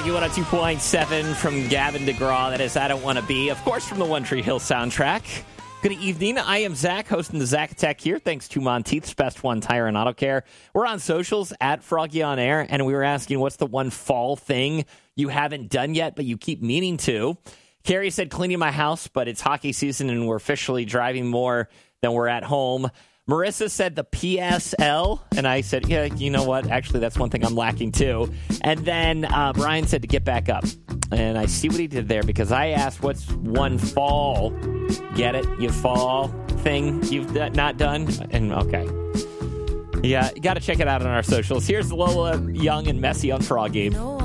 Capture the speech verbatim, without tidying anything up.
Froggy one oh two point seven from Gavin DeGraw. That is I Don't Want to Be. Of course, from the One Tree Hill soundtrack. Good evening. I am Zach, hosting the Zach Attack here. Thanks to Monteith's Best One Tire and Auto Care. We're on socials at Froggy on Air, and we were asking what's the one fall thing you haven't done yet, but you keep meaning to. Carrie said cleaning my house, but it's hockey season, and we're officially driving more than we're at home. Marissa said the P S L, and I said, yeah, you know what? Actually, that's one thing I'm lacking, too. And then uh, Brian said to get back up. And I see what he did there, because I asked what's one fall, get it, you fall thing you've d- not done? And okay. Yeah, you got to check it out on our socials. Here's Lola Young and Messy on Froggy.